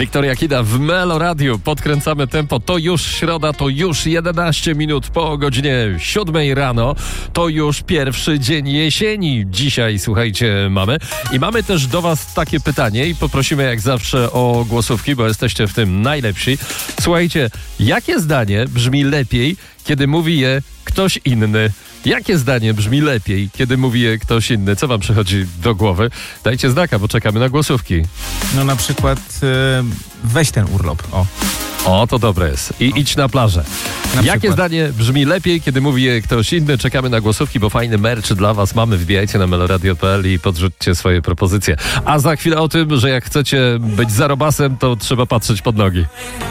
Wiktoria Kida w Melo Radio. Podkręcamy tempo. To już środa, to już 11 minut po godzinie 7 rano. To już pierwszy dzień jesieni. Dzisiaj, słuchajcie, mamy. I mamy też do was takie pytanie i poprosimy jak zawsze o głosówki, bo jesteście w tym najlepsi. Słuchajcie, jakie zdanie brzmi lepiej, kiedy mówi je ktoś inny? Jakie zdanie brzmi lepiej, kiedy mówi je ktoś inny? Co wam przychodzi do głowy? Dajcie znaka, bo czekamy na głosówki. No na przykład weź ten urlop. O, to dobre jest. I idź na plażę. Jakie zdanie brzmi lepiej, kiedy mówi je ktoś inny? Czekamy na głosówki, bo fajny merch dla was mamy. Wbijajcie na meloradio.pl i podrzućcie swoje propozycje. A za chwilę o tym, że jak chcecie być zarobasem, to trzeba patrzeć pod nogi.